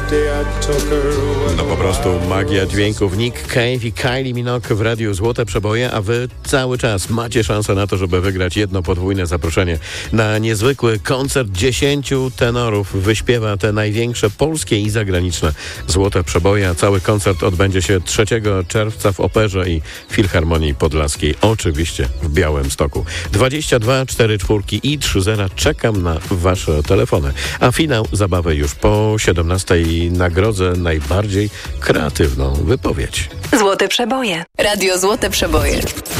No po prostu magia dźwięków. Nick Cave i Kylie Minogue w radiu Złote Przeboje, a wy cały czas macie szansę na to, żeby wygrać jedno podwójne zaproszenie na niezwykły koncert 10 tenorów. Wyśpiewa te największe polskie i zagraniczne Złote Przeboje, a cały koncert odbędzie się 3 czerwca w Operze i Filharmonii Podlaskiej, oczywiście w Białymstoku. 22 44 i 30. Czekam na wasze telefony. A finał zabawy już po 17. Nagrodzę najbardziej kreatywną wypowiedź. Złote Przeboje. Radio Złote Przeboje.